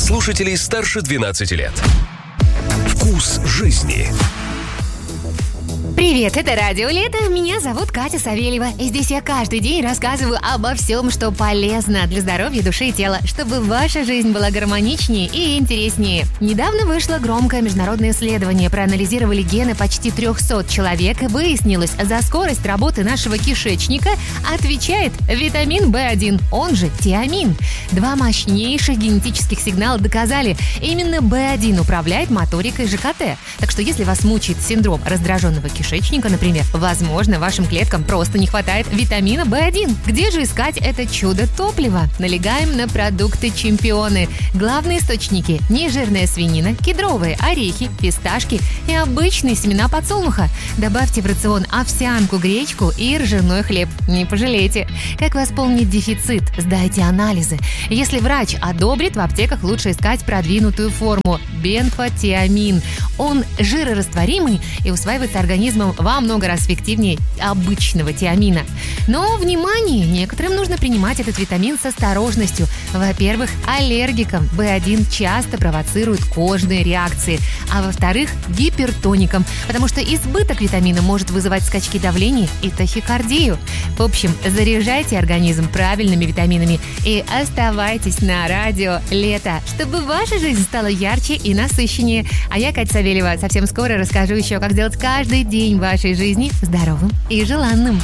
слушателей старше 12 лет. Вкус жизни. Привет, это Радио Лето, меня зовут Катя Савельева. И здесь я каждый день рассказываю обо всем, что полезно для здоровья души и тела, чтобы ваша жизнь была гармоничнее и интереснее. Недавно вышло громкое международное исследование. Проанализировали гены почти 300 человек, и выяснилось, за скорость работы нашего кишечника отвечает витамин В1, он же тиамин. Два мощнейших генетических сигнала доказали, именно В1 управляет моторикой ЖКТ. Так что если вас мучает синдром раздраженного кишечника, например, возможно, вашим клеткам просто не хватает витамина В1. Где же искать это чудо топлива? Налегаем на продукты-чемпионы. Главные источники – нежирная свинина, кедровые орехи, фисташки и обычные семена подсолнуха. Добавьте в рацион овсянку, гречку и ржаной хлеб. Не пожалеете. Как восполнить дефицит? Сдайте анализы. Если врач одобрит, в аптеках лучше искать продвинутую форму – бенфотиамин. Он жирорастворимый и усваивается организмом во много раз эффективнее обычного тиамина. Но, внимание, некоторым нужно принимать этот витамин с осторожностью. Во-первых, аллергикам В1 часто провоцирует кожные реакции, а во-вторых, гипертоникам, потому что избыток витамина может вызывать скачки давления и тахикардию. В общем, заряжайте организм правильными витаминами и оставайтесь на Радио Лето, чтобы ваша жизнь стала ярче и насыщеннее. А я, Катя Савельева, совсем скоро расскажу еще, как сделать каждый день вашей жизни здоровым и желанным.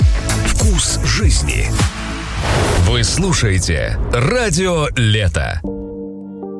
Вкус жизни. Вы слушаете Радио Лето.